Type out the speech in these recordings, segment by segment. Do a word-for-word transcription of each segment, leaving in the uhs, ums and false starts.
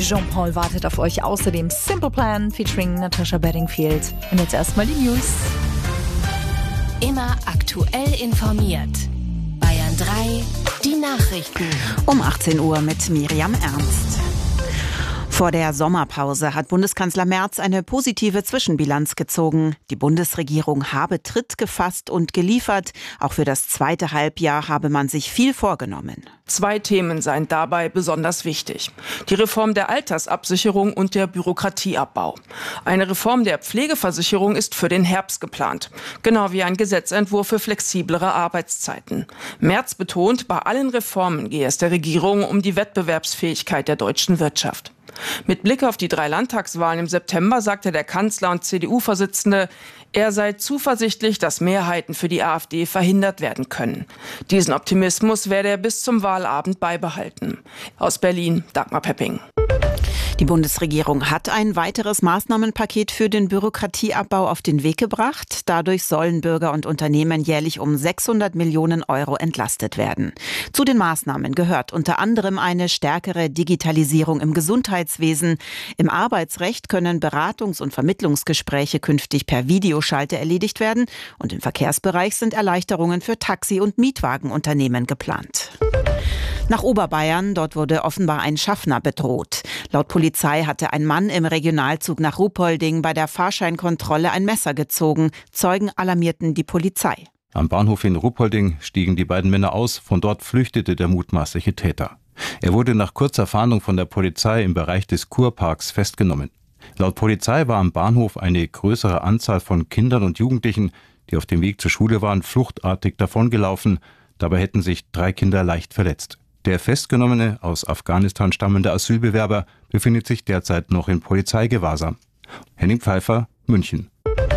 Jean-Paul wartet auf euch. Außerdem Simple Plan featuring Natasha Bedingfield. Und jetzt erstmal die News. Immer aktuell informiert. Bayern drei, die Nachrichten. Um achtzehn Uhr mit Miriam Ernst. Vor der Sommerpause hat Bundeskanzler Merz eine positive Zwischenbilanz gezogen. Die Bundesregierung habe Tritt gefasst und geliefert. Auch für das zweite Halbjahr habe man sich viel vorgenommen. Zwei Themen seien dabei besonders wichtig. Die Reform der Altersabsicherung und der Bürokratieabbau. Eine Reform der Pflegeversicherung ist für den Herbst geplant. Genau wie ein Gesetzentwurf für flexiblere Arbeitszeiten. Merz betont, bei allen Reformen gehe es der Regierung um die Wettbewerbsfähigkeit der deutschen Wirtschaft. Mit Blick auf die drei Landtagswahlen im September sagte der Kanzler und C D U-Vorsitzende, er sei zuversichtlich, dass Mehrheiten für die AfD verhindert werden können. Diesen Optimismus werde er bis zum Wahlabend beibehalten. Aus Berlin, Dagmar Pepping. Die Bundesregierung hat ein weiteres Maßnahmenpaket für den Bürokratieabbau auf den Weg gebracht. Dadurch sollen Bürger und Unternehmen jährlich um sechshundert Millionen Euro entlastet werden. Zu den Maßnahmen gehört unter anderem eine stärkere Digitalisierung im Gesundheitswesen. Im Arbeitsrecht können Beratungs- und Vermittlungsgespräche künftig per Videoschalte erledigt werden. Und im Verkehrsbereich sind Erleichterungen für Taxi- und Mietwagenunternehmen geplant. Nach Oberbayern, dort wurde offenbar ein Schaffner bedroht. Laut Polizei hatte ein Mann im Regionalzug nach Ruhpolding bei der Fahrscheinkontrolle ein Messer gezogen. Zeugen alarmierten die Polizei. Am Bahnhof in Ruhpolding stiegen die beiden Männer aus. Von dort flüchtete der mutmaßliche Täter. Er wurde nach kurzer Fahndung von der Polizei im Bereich des Kurparks festgenommen. Laut Polizei war am Bahnhof eine größere Anzahl von Kindern und Jugendlichen, die auf dem Weg zur Schule waren, fluchtartig davongelaufen. Dabei hätten sich drei Kinder leicht verletzt. Der festgenommene, aus Afghanistan stammende Asylbewerber befindet sich derzeit noch in Polizeigewahrsam. Henning Pfeiffer, München.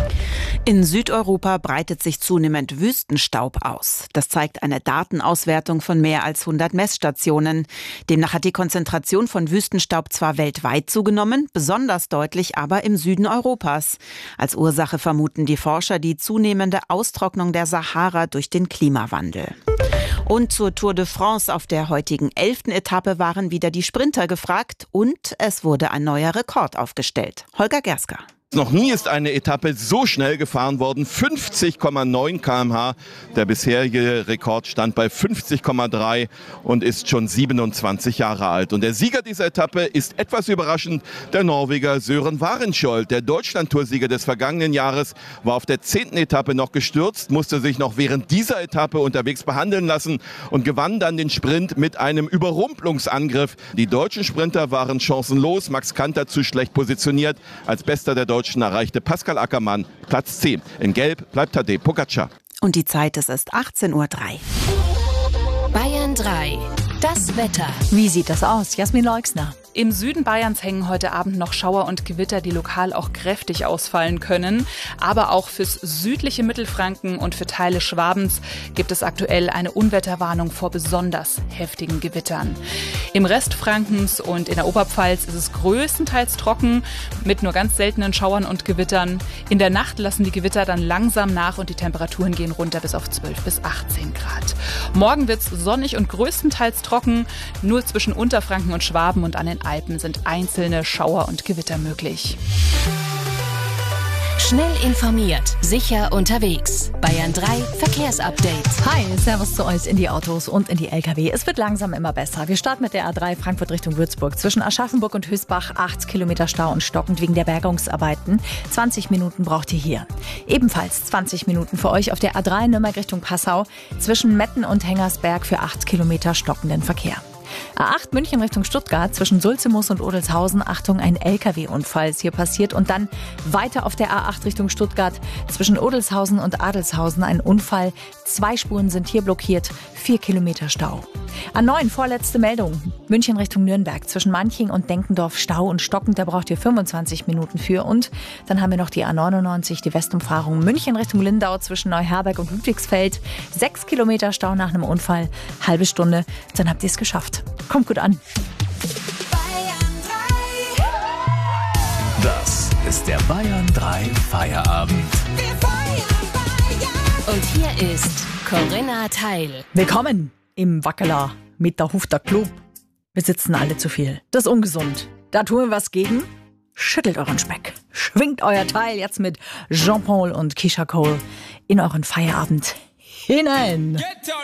In Südeuropa breitet sich zunehmend Wüstenstaub aus. Das zeigt eine Datenauswertung von mehr als hundert Messstationen. Demnach hat die Konzentration von Wüstenstaub zwar weltweit zugenommen, besonders deutlich aber im Süden Europas. Als Ursache vermuten die Forscher die zunehmende Austrocknung der Sahara durch den Klimawandel. Und zur Tour de France auf der heutigen elften Etappe waren wieder die Sprinter gefragt und es wurde ein neuer Rekord aufgestellt. Holger Gerska. Noch nie ist eine Etappe so schnell gefahren worden, fünfzig Komma neun Kilometer pro Stunde. Der bisherige Rekord stand bei fünfzig Komma drei und ist schon siebenundzwanzig Jahre alt. Und der Sieger dieser Etappe ist etwas überraschend der Norweger Søren Warenskjold. Der Deutschland-Toursieger des vergangenen Jahres war auf der zehnten Etappe noch gestürzt, musste sich noch während dieser Etappe unterwegs behandeln lassen und gewann dann den Sprint mit einem Überrumpelungsangriff. Die deutschen Sprinter waren chancenlos, Max Kanter zu schlecht positioniert. Als bester der Deutschen erreichte Pascal Ackermann Platz zehn. In Gelb bleibt Tadej Pogačar. Und die Zeit, es ist achtzehn Uhr drei. Bayern drei, das Wetter. Wie sieht das aus? Jasmin Leuxner. Im Süden Bayerns hängen heute Abend noch Schauer und Gewitter, die lokal auch kräftig ausfallen können. Aber auch fürs südliche Mittelfranken und für Teile Schwabens gibt es aktuell eine Unwetterwarnung vor besonders heftigen Gewittern. Im Rest Frankens und in der Oberpfalz ist es größtenteils trocken mit nur ganz seltenen Schauern und Gewittern. In der Nacht lassen die Gewitter dann langsam nach und die Temperaturen gehen runter bis auf zwölf bis achtzehn Grad. Morgen wird es sonnig und größtenteils trocken. Nur zwischen Unterfranken und Schwaben und an den Alpen sind einzelne Schauer und Gewitter möglich. Schnell informiert, sicher unterwegs. Bayern drei Verkehrsupdate. Hi, servus zu euch in die Autos und in die L K W. Es wird langsam immer besser. Wir starten mit der A drei Frankfurt Richtung Würzburg. Zwischen Aschaffenburg und Hösbach acht Kilometer Stau und stockend wegen der Bergungsarbeiten. zwanzig Minuten braucht ihr hier. Ebenfalls zwanzig Minuten für euch auf der A drei Nürnberg Richtung Passau. Zwischen Metten und Hengersberg für acht Kilometer stockenden Verkehr. A acht München Richtung Stuttgart zwischen Sulzemoos und Odelshausen. Achtung, ein L K W-Unfall ist hier passiert. Und dann weiter auf der A acht Richtung Stuttgart zwischen Odelshausen und Adelshausen ein Unfall. Zwei Spuren sind hier blockiert. Vier Kilometer Stau. A neun vorletzte Meldung. München Richtung Nürnberg zwischen Manching und Denkendorf Stau und stockend. Da braucht ihr fünfundzwanzig Minuten für. Und dann haben wir noch die A neunundneunzig, die Westumfahrung München Richtung Lindau zwischen Neuherberg und Ludwigsfeld. Sechs Kilometer Stau nach einem Unfall. Halbe Stunde. Dann habt ihr es geschafft. Kommt gut an. Das ist der Bayern drei Feierabend. Und hier ist Corinna Teil. Willkommen im Wackeler mit der Hufter Club. Wir sitzen alle zu viel. Das ist ungesund. Da tun wir was gegen. Schüttelt euren Speck. Schwingt euer Teil jetzt mit Jean Paul und Keisha Cole in euren Feierabend hinein.